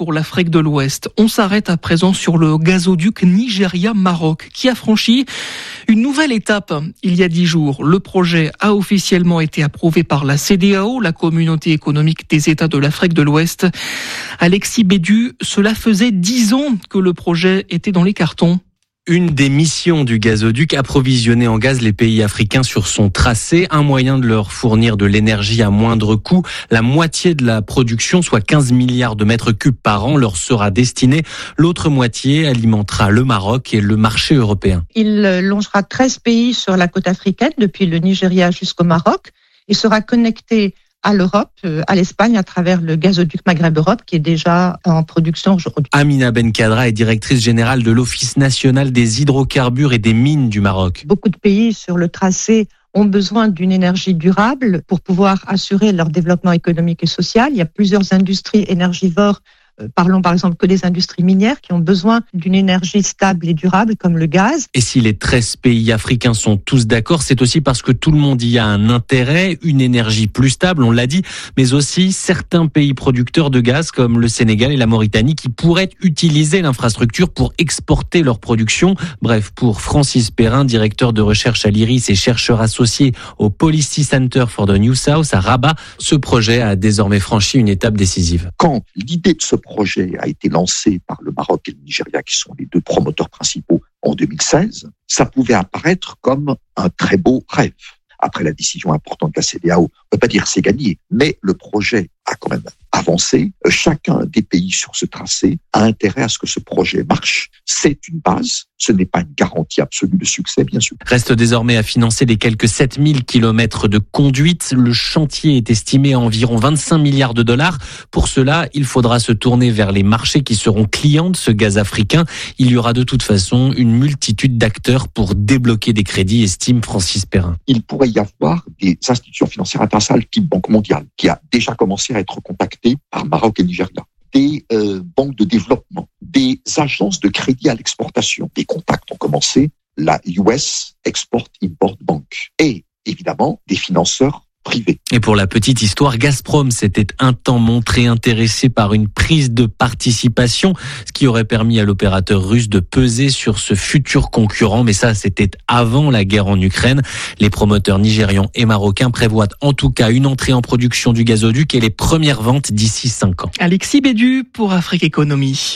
pour l'Afrique de l'Ouest. On s'arrête à présent sur le gazoduc Nigeria-Maroc qui a franchi une nouvelle étape il y a 10 jours. Le projet a officiellement été approuvé par la CEDEAO, la communauté économique des États de l'Afrique de l'Ouest. Alexis Bédu, cela faisait 10 ans que le projet était dans les cartons. Une des missions du gazoduc, approvisionner en gaz les pays africains sur son tracé, un moyen de leur fournir de l'énergie à moindre coût. La moitié de la production, soit 15 milliards de mètres cubes par an, leur sera destinée. L'autre moitié alimentera le Maroc et le marché européen. Il longera 13 pays sur la côte africaine, depuis le Nigeria jusqu'au Maroc, et sera connecté à l'Europe, à l'Espagne, à travers le gazoduc Maghreb-Europe qui est déjà en production aujourd'hui. Amina Benkadra est directrice générale de l'Office national des hydrocarbures et des mines du Maroc. Beaucoup de pays sur le tracé ont besoin d'une énergie durable pour pouvoir assurer leur développement économique et social. Il y a plusieurs industries énergivores. Parlons par exemple que des industries minières qui ont besoin d'une énergie stable et durable comme le gaz. Et si les 13 pays africains sont tous d'accord, c'est aussi parce que tout le monde y a un intérêt, une énergie plus stable, on l'a dit, mais aussi certains pays producteurs de gaz comme le Sénégal et la Mauritanie qui pourraient utiliser l'infrastructure pour exporter leur production. Bref, pour Francis Perrin, directeur de recherche à l'IRIS et chercheur associé au Policy Center for the New South à Rabat, ce projet a désormais franchi une étape décisive. Quand l'idée de ce projet a été lancé par le Maroc et le Nigeria, qui sont les deux promoteurs principaux en 2016, ça pouvait apparaître comme un très beau rêve. Après la décision importante de la CEDEAO, on ne peut pas dire c'est gagné, mais le projet a quand même avancé. Chacun des pays sur ce tracé a intérêt à ce que ce projet marche. C'est une base, ce n'est pas une garantie absolue de succès, bien sûr. Reste désormais à financer les quelques 7000 kilomètres de conduite. Le chantier est estimé à environ 25 milliards de dollars. Pour cela, il faudra se tourner vers les marchés qui seront clients de ce gaz africain. Il y aura de toute façon une multitude d'acteurs pour débloquer des crédits, estime Francis Perrin. Il pourrait y avoir des institutions financières internationales type Banque mondiale qui a déjà commencé à être contactées par Maroc et Nigeria, des banques de développement, des agences de crédit à l'exportation. Des contacts ont commencé, la US Export-Import Bank et évidemment des financeurs privés. Et pour la petite histoire, Gazprom s'était un temps montré intéressé par une prise de participation, ce qui aurait permis à l'opérateur russe de peser sur ce futur concurrent. Mais ça, c'était avant la guerre en Ukraine. Les promoteurs nigérians et marocains prévoient en tout cas une entrée en production du gazoduc et les premières ventes d'ici 5 ans. Alexis Bédu pour Afrique Économie.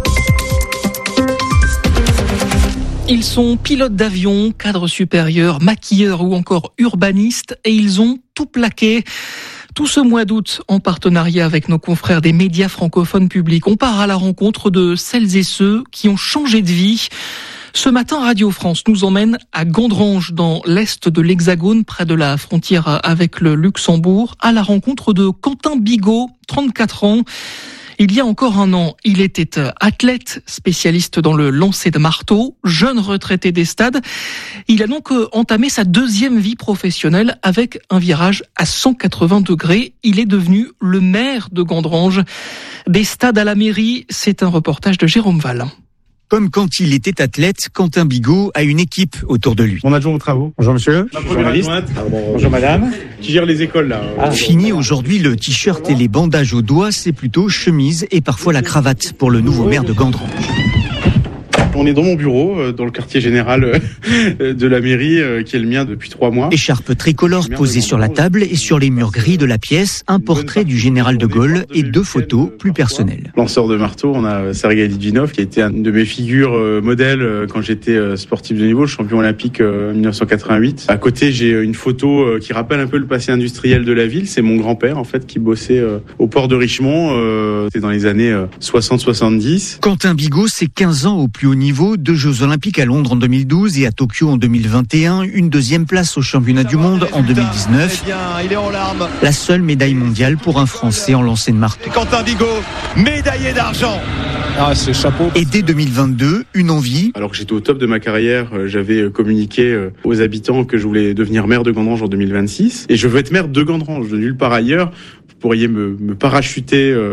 Ils sont pilotes d'avion, cadres supérieurs, maquilleurs ou encore urbanistes et ils ont tout plaqué. Tout ce mois d'août, en partenariat avec nos confrères des médias francophones publics, on part à la rencontre de celles et ceux qui ont changé de vie. Ce matin, Radio France nous emmène à Gandrange, dans l'est de l'Hexagone, près de la frontière avec le Luxembourg, à la rencontre de Quentin Bigot, 34 ans. Il y a encore un an, il était athlète, spécialiste dans le lancer de marteau, jeune retraité des stades. Il a donc entamé sa deuxième vie professionnelle avec un virage à 180 degrés. Il est devenu le maire de Gandrange. Des stades à la mairie, c'est un reportage de Jérôme Val. Comme quand il était athlète, Quentin Bigot a une équipe autour de lui. Mon adjoint aux travaux. Bonjour monsieur. Journaliste. Bonjour madame. Qui gère les écoles là. Fini aujourd'hui le t-shirt et les bandages aux doigts, c'est plutôt chemise et parfois la cravate pour le nouveau maire de Gandrange. On est dans mon bureau, dans le quartier général de la mairie, qui est le mien depuis 3 mois. Écharpe tricolore posée sur la table et sur les murs gris de la pièce, un portrait du général de Gaulle et 2 photos plus personnelles. Lanceur de marteau, on a Sergei Litvinov, qui a été une de mes figures modèles quand j'étais sportif de niveau, champion olympique en 1988. À côté, j'ai une photo qui rappelle un peu le passé industriel de la ville. C'est mon grand-père, en fait, qui bossait au port de Richemont. C'était dans les années 60-70. Quentin Bigot, c'est 15 ans au plus haut niveau, 2 Jeux Olympiques à Londres en 2012 et à Tokyo en 2021, une 2e place au championnat du monde en 2019. Il est en larmes. La seule médaille mondiale pour un Français en lancer de marteau. Quentin Bigot, médaillé d'argent. Ah, c'est chapeau. Et dès 2022, une envie. Alors que j'étais au top de ma carrière, j'avais communiqué aux habitants que je voulais devenir maire de Gandrange en 2026. Et je veux être maire de Gandrange, de nulle part ailleurs. Vous pourriez me parachuter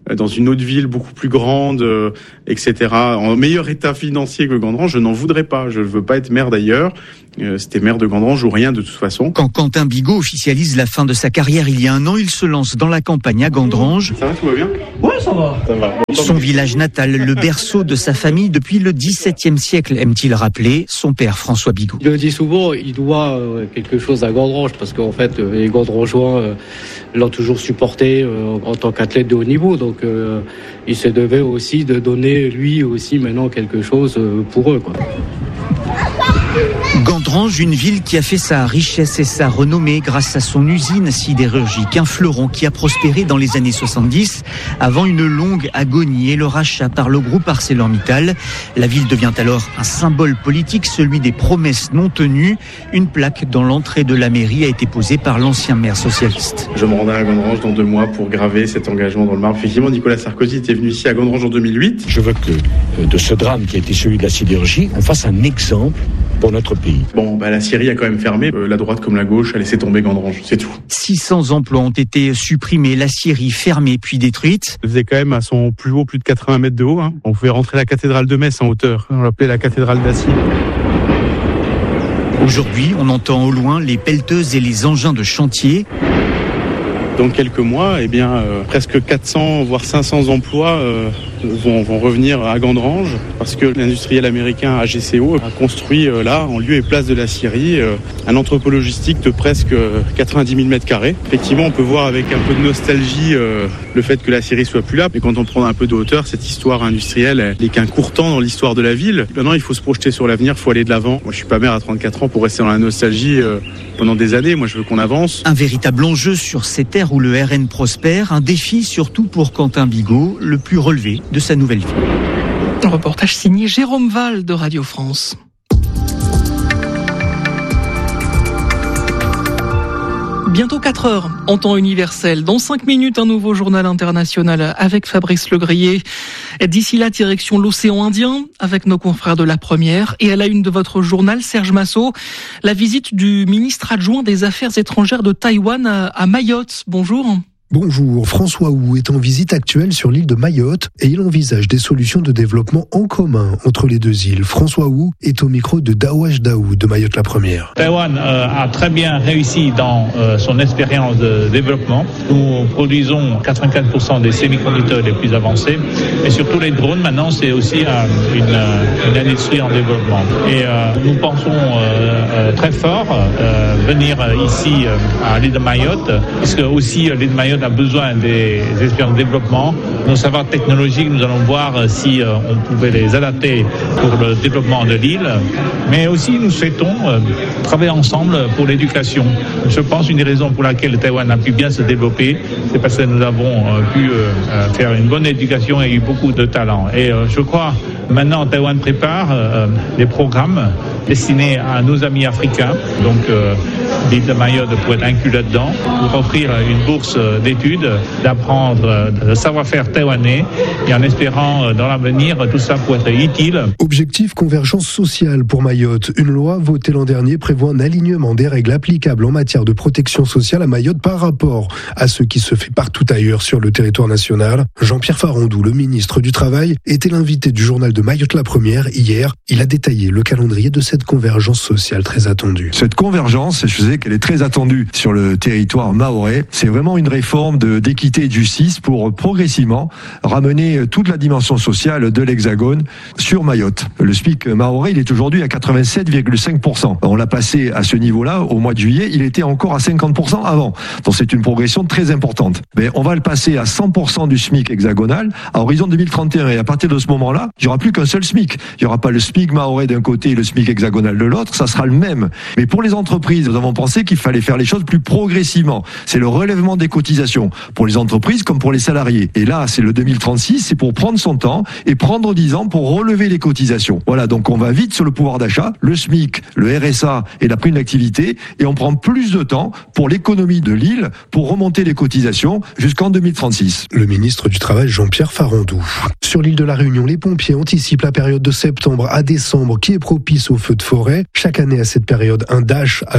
dans une autre ville beaucoup plus grande, etc., en meilleur état financier que Gandrange, je n'en voudrais pas. Je ne veux pas être maire d'ailleurs. C'était maire de Gandrange ou rien de toute façon. Quand Quentin Bigot officialise la fin de sa carrière il y a un an, il se lance dans la campagne à Gandrange. Ça va, tout va bien ? Ouais, ça va. Son village natal, le berceau de sa famille depuis le XVIIe siècle, aime-t-il rappeler son père François Bigot. Je le dis souvent, il doit quelque chose à Gandrange parce qu'en fait, les Gandrangeois l'ont toujours supporté en tant qu'athlète de haut niveau. Donc, il se devait aussi de donner lui aussi maintenant quelque chose pour eux, quoi. Gandrange, une ville qui a fait sa richesse et sa renommée grâce à son usine sidérurgique, un fleuron qui a prospéré dans les années 70 avant une longue agonie et le rachat par le groupe ArcelorMittal. La ville devient alors un symbole politique, celui des promesses non tenues. Une plaque dans l'entrée de la mairie a été posée par l'ancien maire socialiste. Je me rendrai à Gandrange dans 2 mois pour graver cet engagement dans le marbre. Effectivement, Nicolas Sarkozy était venu ici à Gandrange en 2008. Je veux que de ce drame qui a été celui de la sidérurgie, on fasse un exemple pour notre pays. Bon, la Syrie a quand même fermé. La droite comme la gauche a laissé tomber Gandrange, c'est tout. 600 emplois ont été supprimés, la Syrie fermée puis détruite. Elle faisait quand même à son plus haut plus de 80 mètres de haut. On pouvait rentrer la cathédrale de Metz en hauteur. On l'appelait la cathédrale d'Acier. Aujourd'hui, on entend au loin les pelleteuses et les engins de chantier. Dans quelques mois, presque 400 voire 500 emplois vont revenir à Gandrange parce que l'industriel américain AGCO a construit là, en lieu et place de la scierie, un entrepôt logistique de presque 90 000 m². Effectivement, on peut voir avec un peu de nostalgie le fait que la scierie soit plus là, mais quand on prend un peu de hauteur, cette histoire industrielle elle n'est qu'un court temps dans l'histoire de la ville. Maintenant, il faut se projeter sur l'avenir, il faut aller de l'avant. Moi, je suis pas maire à 34 ans pour rester dans la nostalgie pendant des années. Moi, je veux qu'on avance. Un véritable enjeu sur ces terres où le RN prospère, un défi surtout pour Quentin Bigot, le plus relevé de sa nouvelle vie. Un reportage signé Jérôme Val de Radio France. Bientôt 4 heures en temps universel. Dans 5 minutes, un nouveau journal international avec Fabrice Legrier. D'ici là, direction l'océan Indien avec nos confrères de La Première. Et à la une de votre journal, Serge Massot, la visite du ministre adjoint des Affaires étrangères de Taïwan à Mayotte. Bonjour. Bonjour, François Wu est en visite actuelle sur l'île de Mayotte et il envisage des solutions de développement en commun entre les 2 îles. François Wu est au micro de Daouache Daou de Mayotte La Première. Taïwan a très bien réussi dans son expérience de développement. Nous produisons 84% des semi-conducteurs les plus avancés et surtout les drones maintenant c'est aussi une industrie en développement. Et nous pensons très fort venir ici à l'île de Mayotte parce que aussi l'île de Mayotte a besoin des expériences de développement. Nos savoirs technologiques, nous allons voir si on pouvait les adapter pour le développement de l'île. Mais aussi, nous souhaitons travailler ensemble pour l'éducation. Je pense une des raisons pour laquelle le Taïwan a pu bien se développer, c'est parce que nous avons pu faire une bonne éducation et eu beaucoup de talent. Et je crois, maintenant, Taïwan prépare des programmes destinés à nos amis africains. Donc, l'île de Mayotte pourrait être inclus là-dedans pour offrir une bourse d'études, d'apprendre le savoir-faire taïwanais et en espérant dans l'avenir tout ça pourrait être utile. Objectif convergence sociale pour Mayotte. Une loi votée l'an dernier prévoit un alignement des règles applicables en matière de protection sociale à Mayotte par rapport à ce qui se fait partout ailleurs sur le territoire national. Jean-Pierre Farandou, le ministre du Travail, était l'invité du journal de Mayotte La Première hier. Il a détaillé le calendrier de cette convergence sociale très attendue. Cette convergence, je sais qu'elle est très attendue sur le territoire mahorais. C'est vraiment une réforme d'équité et de justice pour progressivement ramener toute la dimension sociale de l'Hexagone sur Mayotte. Le SMIC mahorais, il est aujourd'hui à 87,5%. On l'a passé à ce niveau-là au mois de juillet, il était encore à 50% avant. Donc c'est une progression très importante. Mais on va le passer à 100% du SMIC hexagonal à horizon 2031 et à partir de ce moment-là, il n'y aura plus qu'un seul SMIC. Il n'y aura pas le SMIC mahorais d'un côté et le SMIC hexagonal de l'autre, ça sera le même. Mais pour les entreprises, nous avons pensé qu'il fallait faire les choses plus progressivement. C'est le relèvement des cotisations pour les entreprises comme pour les salariés. Et là, c'est le 2036, c'est pour prendre son temps et prendre 10 ans pour relever les cotisations. Voilà, donc on va vite sur le pouvoir d'achat, le SMIC, le RSA et la prime d'activité, et on prend plus de temps pour l'économie de l'île pour remonter les cotisations jusqu'en 2036. Le ministre du Travail, Jean-Pierre Farandou. Sur l'île de la Réunion, les pompiers anticipent la période de septembre à décembre qui est propice aux feux de forêt. Chaque année à cette période, un Dash, avion bombardement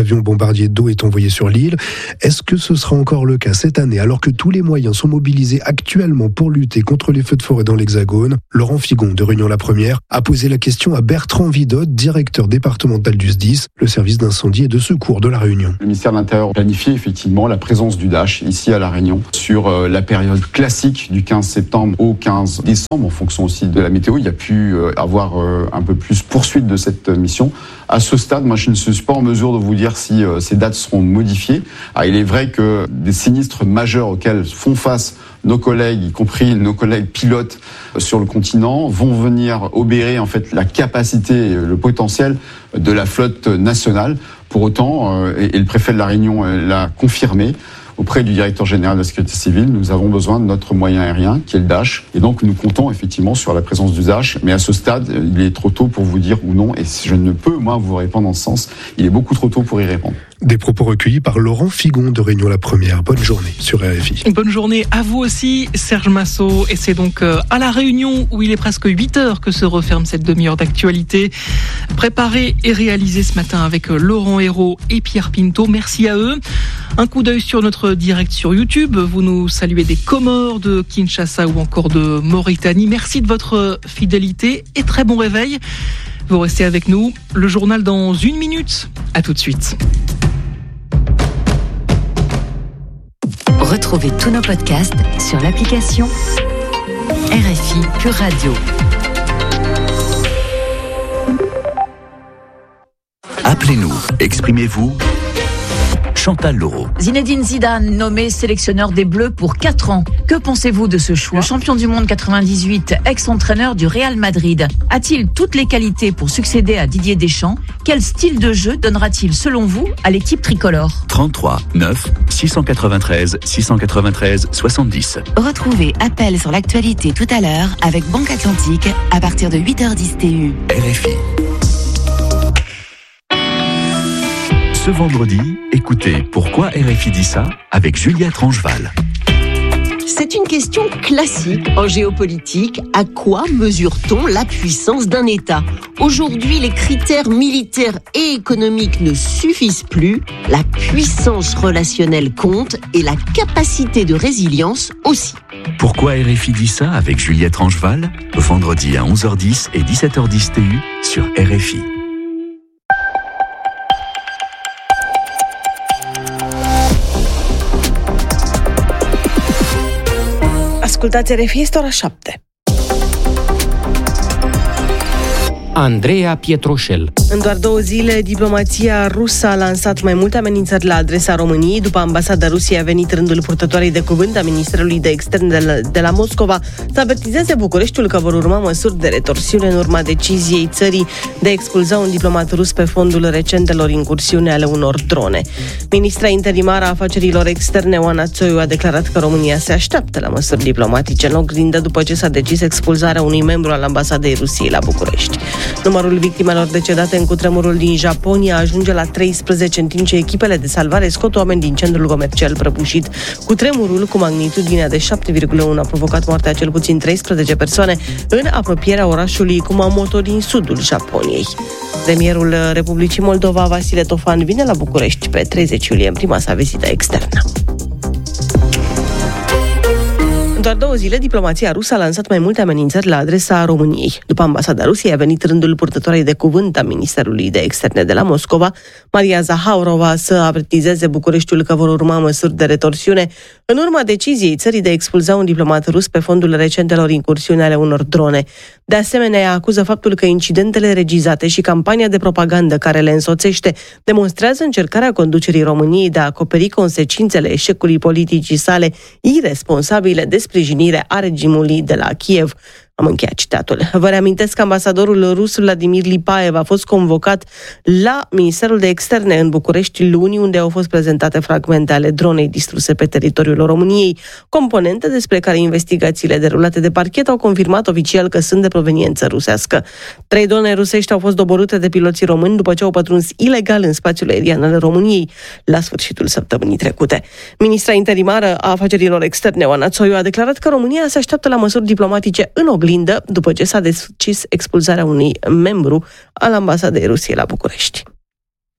bombardier d'eau est envoyé sur l'île. Est-ce que ce sera encore le cas cette année alors que tous les moyens sont mobilisés actuellement pour lutter contre les feux de forêt dans l'Hexagone? Laurent Figon de Réunion la Première a posé la question à Bertrand Vidotte, directeur départemental du SDIS, le service d'incendie et de secours de la Réunion. Le ministère de l'Intérieur planifie effectivement la présence du Dash ici à la Réunion sur la période classique du 15 septembre au 15 décembre en fonction aussi de la météo. Il y a pu avoir un peu plus poursuite de cette mission. À ce stade, moi je ne suis pas en mesure de vous dire si ces dates seront modifiées. Alors, il est vrai que des sinistres majeurs auxquels font face nos collègues, y compris nos collègues pilotes sur le continent, vont venir obérer en fait la capacité et le potentiel de la flotte nationale. Pour autant, et le préfet de la Réunion l'a confirmé, auprès du directeur général de la sécurité civile, nous avons besoin de notre moyen aérien, qui est le Dash. Et donc, nous comptons effectivement sur la présence du Dash. Mais à ce stade, il est trop tôt pour vous dire ou non. Et je ne peux, moi, vous répondre dans ce sens. Il est beaucoup trop tôt pour y répondre. Des propos recueillis par Laurent Figon de Réunion la Première. Bonne journée sur RFI. Bonne journée à vous aussi, Serge Massot. Et c'est donc à La Réunion où il est presque 8 heures que se referme cette demi-heure d'actualité. Préparée et réalisée ce matin avec Laurent Hérault et Pierre Pinto. Merci à eux. Un coup d'œil sur notre direct sur YouTube. Vous nous saluez des Comores, de Kinshasa ou encore de Mauritanie. Merci de votre fidélité et très bon réveil. Vous restez avec nous. Le journal dans 1 minute. À tout de suite. Retrouvez tous nos podcasts sur l'application RFI Pure Radio. Appelez-nous, exprimez-vous. Chantal Laureau. Zinedine Zidane, nommé sélectionneur des Bleus pour 4 ans. Que pensez-vous de ce choix? Le champion du monde 98, ex-entraîneur du Real Madrid, a-t-il toutes les qualités pour succéder à Didier Deschamps? Quel style de jeu donnera-t-il selon vous à l'équipe tricolore? 33 9 693 693 70. Retrouvez Appel sur l'actualité tout à l'heure avec Banque Atlantique à partir de 8h10 TU. RFI. Ce vendredi, écoutez Pourquoi RFI dit ça avec Juliette Rangeval. C'est une question classique en géopolitique. À quoi mesure-t-on la puissance d'un État? Aujourd'hui, les critères militaires et économiques ne suffisent plus. La puissance relationnelle compte et la capacité de résilience aussi. Pourquoi RFI dit ça avec Juliette Rangeval? Vendredi à 11h10 et 17h10 TU sur RFI. Ascultați RFI, este ora 7. Andreea Pietroșel. În doar 2 zile, diplomația rusă a lansat mai multe amenințări la adresa României. După ambasada Rusiei a venit rândul purtătoarei de cuvânt a Ministerului de Externe de la Moscova să avertizeze Bucureștiul că vor urma măsuri de retorsiune în urma deciziei țării de a expulza un diplomat rus pe fondul recentelor incursiuni ale unor drone. Ministra interimară a afacerilor externe, Oana Țoiu, a declarat că România se așteaptă la măsuri diplomatice în oglindă după ce s-a decis expulzarea unui membru al ambasadei Rusiei la București. Numărul victimelor decedate în cutremurul din Japonia ajunge la 13, în timp ce echipele de salvare scot oameni din centrul comercial prăbușit. Cutremurul cu magnitudinea de 7,1 a provocat moartea cel puțin 13 persoane în apropierea orașului Kumamoto din sudul Japoniei. Premierul Republicii Moldova, Vasile Tofan, vine la București pe 30 iulie în prima sa vizită externă. În doar 2 zile, diplomația rusă a lansat mai multe amenințări la adresa României. După ambasada Rusiei a venit rândul purtătoarei de cuvânt a Ministerului de Externe de la Moscova, Maria Zahaurova, să avertizeze Bucureștiul că vor urma măsuri de retorsiune în urma deciziei țării de a expulza un diplomat rus pe fondul recentelor incursiuni ale unor drone. De asemenea, ea acuză faptul că incidentele regizate și campania de propagandă care le însoțește demonstrează încercarea conducerii României de a acoperi consecințele eșecului politicii sale irresponsabile de sprijinire a regimului de la Kiev. Am încheiat citatul. Vă reamintesc că ambasadorul rus Vladimir Lipaev a fost convocat la Ministerul de Externe în București luni, unde au fost prezentate fragmente ale dronei distruse pe teritoriul României, componente despre care investigațiile derulate de parchet au confirmat oficial că sunt de proveniență rusească. 3 drone rusești au fost doborâte de piloții români după ce au pătruns ilegal în spațiul aerian al României la sfârșitul săptămânii trecute. Ministra interimară a afacerilor externe, Oana Țoiu, a declarat că România se așteaptă la măsuri diplomatice în oglindă după ce s-a decis expulzarea unui membru al ambasadei Rusiei la București.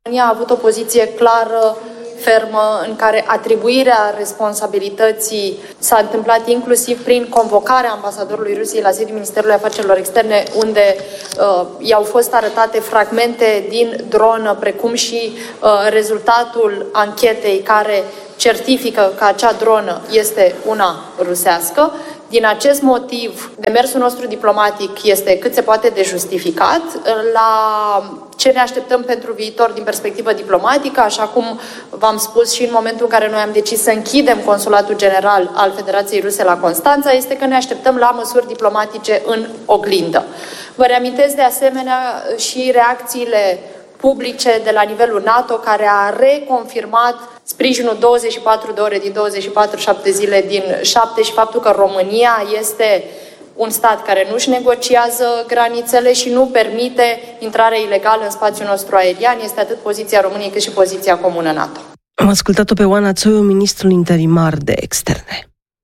România a avut o poziție clară, fermă, în care atribuirea responsabilității s-a întâmplat inclusiv prin convocarea ambasadorului Rusiei la sediul Ministerului Afacerilor Externe, unde i-au fost arătate fragmente din dronă, precum și rezultatul anchetei care certifică că acea dronă este una rusească. Din acest motiv, demersul nostru diplomatic este cât se poate de justificat. La ce ne așteptăm pentru viitor din perspectivă diplomatică, așa cum v-am spus și în momentul în care noi am decis să închidem Consulatul General al Federației Ruse la Constanța, este că ne așteptăm la măsuri diplomatice în oglindă. Vă reamintesc de asemenea și reacțiile publice de la nivelul NATO, care a reconfirmat sprijinul 24 de ore din 24, 7 zile din 7 și faptul că România este un stat care nu-și negociază granițele și nu permite intrarea ilegală în spațiul nostru aerian. Este atât poziția României cât și poziția comună NATO. Am ascultat-o pe Oana Țoiu, ministrul interimar de externe.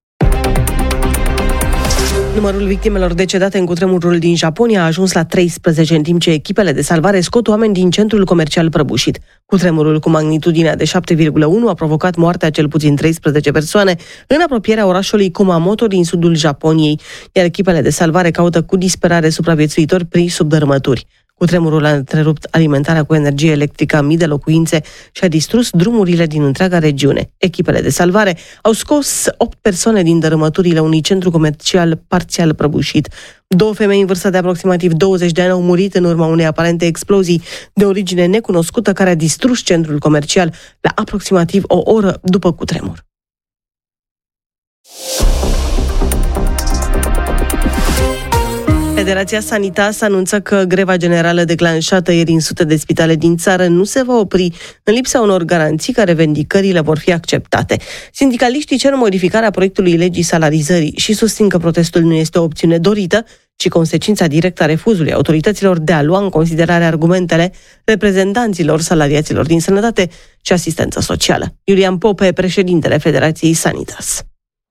Numărul victimelor decedate în cutremurul din Japonia a ajuns la 13, în timp ce echipele de salvare scot oameni din centrul comercial prăbușit. Cutremurul cu magnitudinea de 7,1 a provocat moartea cel puțin 13 persoane în apropierea orașului Kumamoto din sudul Japoniei, iar echipele de salvare caută cu disperare supraviețuitori prin subdărâmături. Cutremurul a întrerupt alimentarea cu energie electrică a mii de locuințe și a distrus drumurile din întreaga regiune. Echipele de salvare au scos 8 persoane din dărâmăturile unui centru comercial parțial prăbușit. 2 femei în vârstă de aproximativ 20 de ani au murit în urma unei aparente explozii de origine necunoscută care a distrus centrul comercial la aproximativ o oră după cutremur. Federația Sanitas anunță că greva generală declanșată ieri în sute de spitale din țară nu se va opri în lipsa unor garanții că revendicările vor fi acceptate. Sindicaliștii cer modificarea proiectului legii salarizării și susțin că protestul nu este o opțiune dorită, ci consecința directă a refuzului autorităților de a lua în considerare argumentele reprezentanților salariaților din sănătate și asistență socială. Iulian Pope, președintele Federației Sanitas.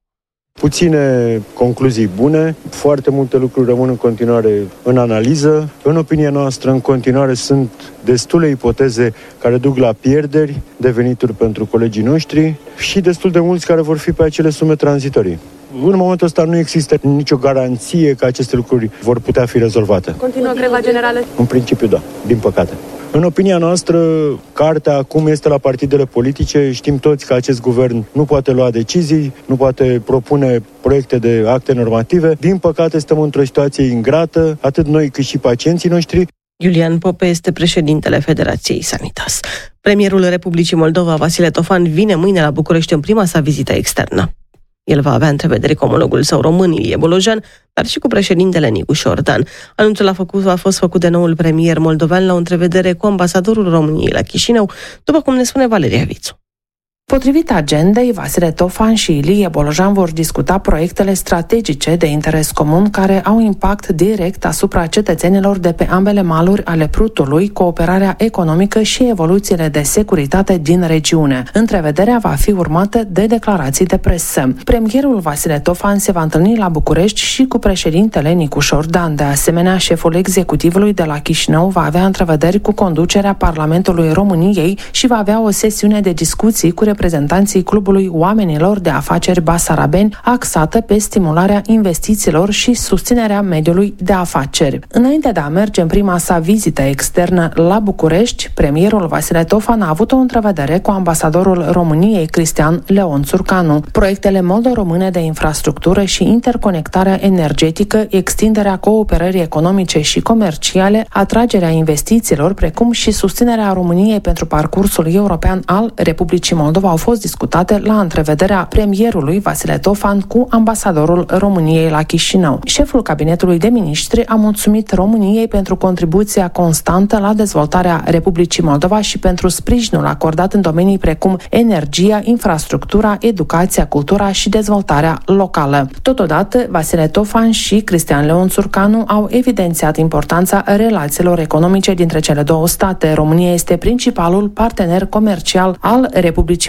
Puține concluzii bune, foarte multe lucruri rămân în continuare în analiză. În opinia noastră, în continuare sunt destule ipoteze care duc la pierderi de venituri pentru colegii noștri și destul de mulți care vor fi pe acele sume tranzitorii. În momentul ăsta nu există nicio garanție că aceste lucruri vor putea fi rezolvate. Continuă greva generală? În principiu, da, din păcate. În opinia noastră, cartea acum este la partidele politice. Știm toți că acest guvern nu poate lua decizii, nu poate propune proiecte de acte normative. Din păcate, suntem într-o situație ingrată, atât noi cât și pacienții noștri. Iulian Pope este președintele Federației Sanitas. Premierul Republicii Moldova, Vasile Tofan, vine mâine la București în prima sa vizită externă. El va avea întrevedere cu omologul său român, Ilie Bolojan, dar și cu președintele Nicu Șordan. Anunțul a fost făcut de noul premier moldovean la o întrevedere cu ambasadorul României la Chișinău, după cum ne spune Valeria Vițu. Potrivit agendei, Vasile Tofan și Ilie Bolojan vor discuta proiectele strategice de interes comun care au impact direct asupra cetățenilor de pe ambele maluri ale Prutului, cooperarea economică și evoluțiile de securitate din regiune. Întrevederea va fi urmată de declarații de presă. Premierul Vasile Tofan se va întâlni la București și cu președintele Nicu Șordan. De asemenea, șeful executivului de la Chișinău va avea întrevederi cu conducerea Parlamentului României și va avea o sesiune de discuții cu reprezentanții Clubului Oamenilor de Afaceri Basarabeni, axată pe stimularea investițiilor și susținerea mediului de afaceri. Înainte de a merge în prima sa vizită externă la București, premierul Vasile Tofan a avut o întrevedere cu ambasadorul României, Cristian Leon Țurcanu. Proiectele moldo-române de infrastructură și interconectarea energetică, extinderea cooperării economice și comerciale, atragerea investițiilor, precum și susținerea României pentru parcursul european al Republicii Moldova au fost discutate la întrevederea premierului Vasile Tofan cu ambasadorul României la Chișinău. Șeful cabinetului de miniștri a mulțumit României pentru contribuția constantă la dezvoltarea Republicii Moldova și pentru sprijinul acordat în domenii precum energia, infrastructura, educația, cultura și dezvoltarea locală. Totodată, Vasile Tofan și Cristian Leon Țurcanu au evidențiat importanța relațiilor economice dintre cele două state. România este principalul partener comercial al Republicii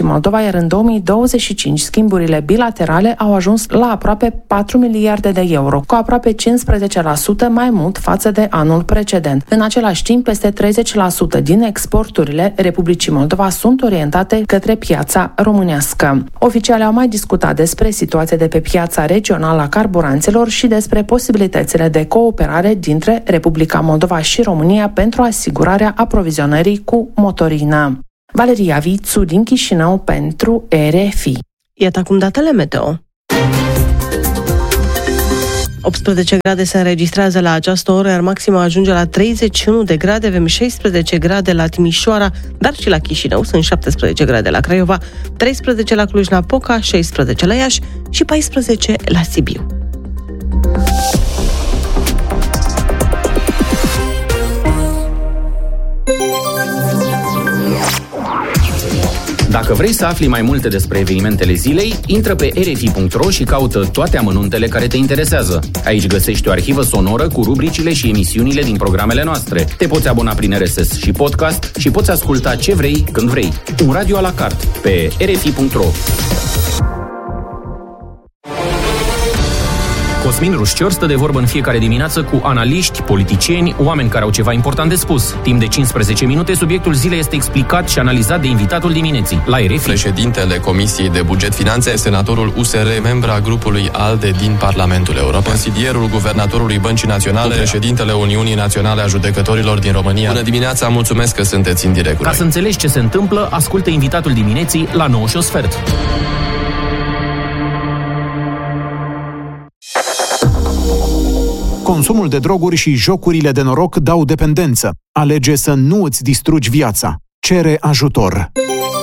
Republicii Moldova, iar în 2025 schimburile bilaterale au ajuns la aproape 4 miliarde de euro, cu aproape 15% mai mult față de anul precedent. În același timp, peste 30% din exporturile Republicii Moldova sunt orientate către piața românească. Oficialii au mai discutat despre situația de pe piața regională a carburanților și despre posibilitățile de cooperare dintre Republica Moldova și România pentru asigurarea aprovizionării cu motorină. Valeria Vițu din Chișinău pentru RFI. Iată acum datele meteo. 18 grade se înregistrează la această oră, iar maxima ajunge la 31 de grade. Avem 16 grade la Timișoara, dar și la Chișinău. Sunt 17 grade la Craiova, 13 la Cluj-Napoca, 16 la Iași și 14 la Sibiu. Dacă vrei să afli mai multe despre evenimentele zilei, intră pe rfi.ro și caută toate amănuntele care te interesează. Aici găsești o arhivă sonoră cu rubricile și emisiunile din programele noastre. Te poți abona prin RSS și podcast și poți asculta ce vrei, când vrei. Un radio à la carte pe rfi.ro. Cosmin Rușcior stă de vorbă în fiecare dimineață cu analiști, politicieni, oameni care au ceva important de spus. Timp de 15 minute, subiectul zilei este explicat și analizat de invitatul dimineții, la RFI. Președintele Comisiei de Buget Finanțe, senatorul USR, membra grupului ALDE din Parlamentul European, consilierul guvernatorului Băncii Naționale, președintele Uniunii Naționale a Judecătorilor din România. Bună dimineața, mulțumesc că sunteți în direct. Ca să înțelegi ce se întâmplă, ascultă invitatul dimineții la 9:15. Consumul de droguri și jocurile de noroc dau dependență. Alege să nu îți distrugi viața. Cere ajutor.